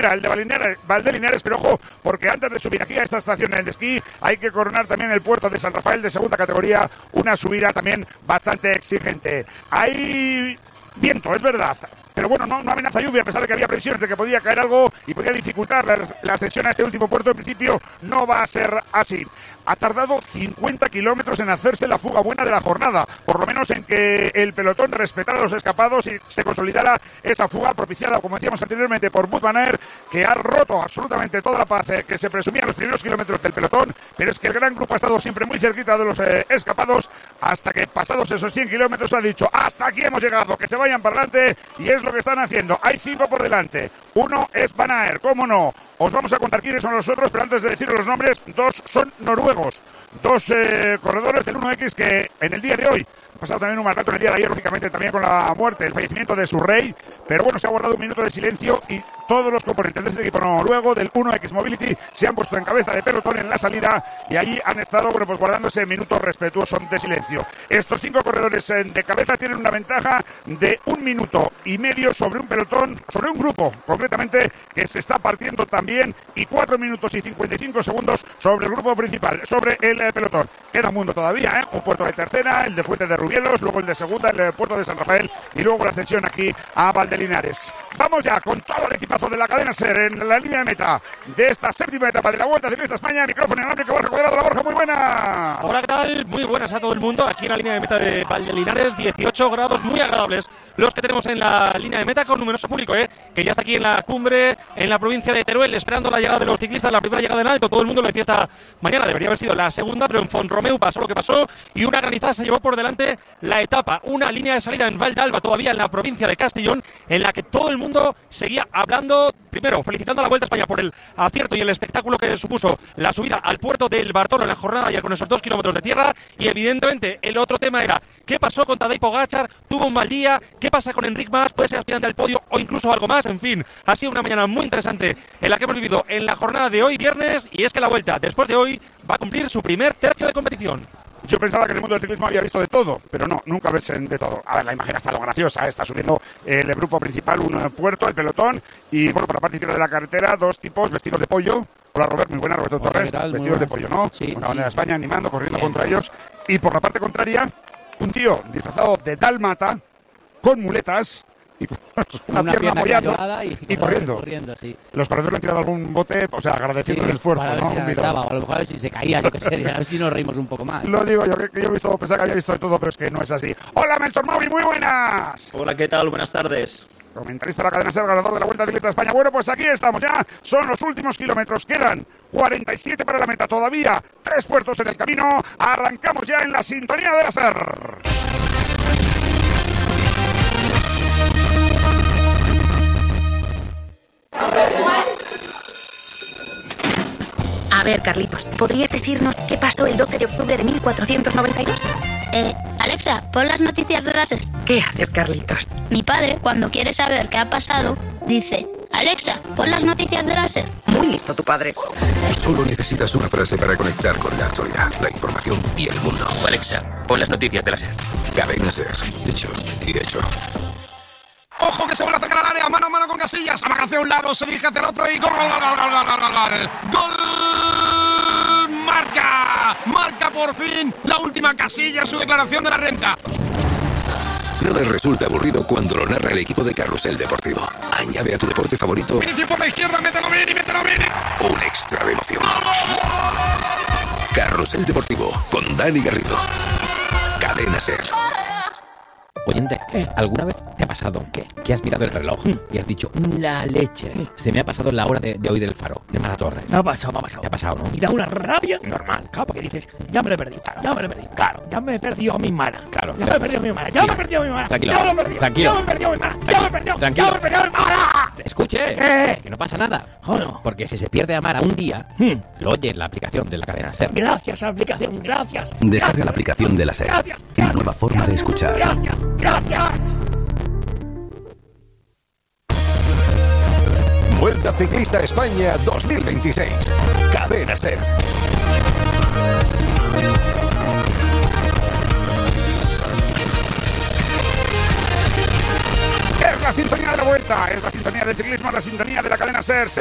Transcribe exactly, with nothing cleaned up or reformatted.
el de Valdelinares, Valdelinares, pero ojo, porque antes de subir aquí a esta estación de esquí hay que coronar también el puerto de San Rafael de segunda categoría, una subida también bastante exigente. Hay viento, es verdad, pero bueno, no, no amenaza lluvia, a pesar de que había previsiones de que podía caer algo y podía dificultar la, la ascensión a este último puerto. En principio no va a ser así. Ha tardado cincuenta kilómetros en hacerse la fuga buena de la jornada, por lo menos en que el pelotón respetara los escapados y se consolidara esa fuga propiciada, como decíamos anteriormente, por Wout van Aert, que ha roto absolutamente toda la paz eh, que se presumía en los primeros kilómetros del pelotón, pero es que el gran grupo ha estado siempre muy cerquita de los eh, escapados, hasta que pasados esos cien kilómetros ha dicho, hasta aquí hemos llegado, que se vayan para adelante, y es lo que están haciendo. Hay cinco por delante, uno es Van Aert, cómo no. Os vamos a contar quiénes son los otros, pero antes de deciros los nombres, dos son noruegos, dos eh, corredores del uno equis que en el día de hoy ha pasado también un mal rato en el día de ayer, lógicamente también con la muerte, el fallecimiento de su rey, pero bueno, se ha guardado un minuto de silencio y todos los componentes de este equipo noruego del uno equis Mobility se han puesto en cabeza de pelotón en la salida y allí han estado, bueno, pues guardando ese minuto respetuoso de silencio. Estos cinco corredores de cabeza tienen una ventaja de un minuto y medio sobre un pelotón, sobre un grupo, concretamente, que se está partiendo también, y cuatro minutos y cincuenta y cinco segundos sobre el grupo principal, sobre el eh, pelotón. Queda un mundo todavía, ¿eh? Un puerto de tercera, el de Fuente de Rubielos, luego el de segunda, el eh, puerto de San Rafael y luego la ascensión aquí a Valdelinares. Vamos ya con todo el equipazo de la cadena SER en la línea de meta de esta séptima etapa de la Vuelta Ciclista España. Micrófono en el que Borja Cuadrado. La Borja, muy buena. Hola, ¿qué tal? Muy buenas a todo el mundo. Aquí en la línea de meta de Valdelinares, dieciocho grados muy agradables los que tenemos en la línea de meta, con numeroso público, ¿eh? Que ya está aquí en la cumbre, en la provincia de Teruel, esperando la llegada de los ciclistas, la primera llegada en alto. Todo el mundo lo decía esta mañana, debería haber sido la segunda, pero en Font-Romeu pasó lo que pasó y una granizada se llevó por delante la etapa. Una línea de salida en Val d'Alba, todavía en la provincia de Castellón, en la que todo el mundo seguía hablando, primero felicitando a la Vuelta a España por el acierto y el espectáculo que supuso la subida al puerto del Bartolo en la jornada ayer con esos dos kilómetros de tierra, y evidentemente el otro tema era qué pasó con Tadej Pogačar, tuvo un mal día, qué pasa con Enric Mas, puede ser aspirante al podio o incluso algo más. En fin, ha sido una mañana muy interesante en la que hemos vivido en la jornada de hoy viernes, y es que la Vuelta después de hoy va a cumplir su primer tercio de competición. Yo pensaba que en el mundo del ciclismo había visto de todo, pero no, nunca ves de todo. A ver, la imagen está lo graciosa, ¿eh? Está subiendo el grupo principal, un puerto, el pelotón, y bueno, por la parte izquierda de la carretera, dos tipos vestidos de pollo. Hola, Robert, muy buena, Roberto Hola, Torres, tal, vestidos de pollo, ¿no? Sí. Una bandera de España animando, corriendo Bien. contra ellos. Y por la parte contraria, un tío disfrazado de dálmata, con muletas, y con una, una pierna apoyando y, y corriendo. corriendo sí. Los corredores le han tirado algún bote, o sea, agradeciendo Sí, el esfuerzo, para ver ¿no? si se adaptaba, o a lo mejor a ver si se caía, yo qué sé, a ver si nos reímos un poco más. Lo digo yo, que yo he visto, pensaba que había visto de todo, pero es que no es así. ¡Hola, Melchor Movi, muy buenas! Hola, ¿qué tal? Buenas tardes. Comentarista de la cadena SER, ganador de la Vuelta Ciclista España. Bueno, pues aquí estamos ya, son los últimos kilómetros, quedan cuarenta y siete para la meta, todavía tres puertos en el camino. Arrancamos ya en la sintonía de la SER. A ver, Carlitos, ¿podrías decirnos qué pasó el doce de octubre de mil cuatrocientos noventa y dos? Eh, Alexa, pon las noticias de la SER. ¿Qué haces, Carlitos? Mi padre, cuando quiere saber qué ha pasado, dice: Alexa, pon las noticias de la SER. Muy listo tu padre. Solo necesitas una frase para conectar con la actualidad, la información y el mundo. Alexa, pon las noticias de la SER. Cadena SER. Hecho y hecho. ¡Ojo, que se vuelve a acercar al área! ¡Mano a mano con Casillas! Amaga hacia un lado, se dirige hacia el otro y ¡gol, gol, gol, gol, gol, gol, gol! ¡Gol! ¡Marca! ¡Marca por fin la última Casillas, su declaración de la renta! Nada resulta aburrido cuando lo narra el equipo de Carrusel Deportivo. Añade a tu deporte favorito Inicio por la izquierda, mételo bien y mételo bien. un extra de emoción. Carrusel Deportivo con Dani Garrido. Cadena SER. Oyente, ¿qué? ¿Alguna vez te ha pasado ¿Qué? que has mirado el reloj y has dicho la leche? ¿Qué? Se me ha pasado la hora de, de oír el faro de Mara Torres. Me ha pasado, me ha pasado. ¿Te ha pasado, no? Y da una rabia. Normal. Claro, porque dices, ya me lo he perdido, ya me lo he perdido. Claro, ya me he perdido a mi mana. Claro. Ya me he perdido a mi mana, ya Sí. me he perdido a mi mana. Tranquilo. Ya me he perdido, Tranquilo. ya me he perdido a mi mana. Ya me he perdido, Tranquilo. ya me he perdido a mi mana. Escuche, ¿Qué? que no pasa nada. ¿O no? Porque si se pierde a Mara un día, Hmm. lo oye en la aplicación de la cadena SER. Gracias, aplicación, gracias. Descarga Gracias. la aplicación de la SER. Gracias. Una nueva forma de escuchar. Gracias, gracias. Vuelta Ciclista España dos mil veintiséis. Cadena SER. Es la sintonía de la vuelta, es la sintonía del ciclismo, la sintonía de la cadena SER.